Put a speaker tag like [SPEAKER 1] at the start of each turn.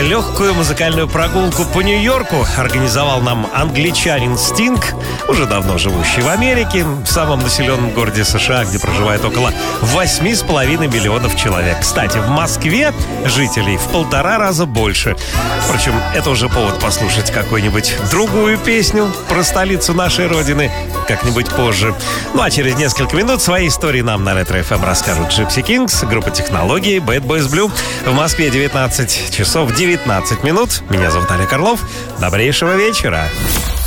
[SPEAKER 1] Легкую музыкальную прогулку по Нью-Йорку организовал нам англичанин Стинг, уже давно живущий в Америке, в самом населенном городе США, где проживает около 8,5 миллионов человек. Кстати, в Москве жителей в 1,5 раза больше. Впрочем, это уже повод послушать какую-нибудь другую песню про столицу нашей родины как-нибудь позже. Ну а через несколько минут свои истории нам на Ретро FM расскажут Gypsy Kings, группа технологий, Bad Boys Blue. В Москве 19 часов 19 минут. Меня зовут Олег Орлов. Добрейшего вечера.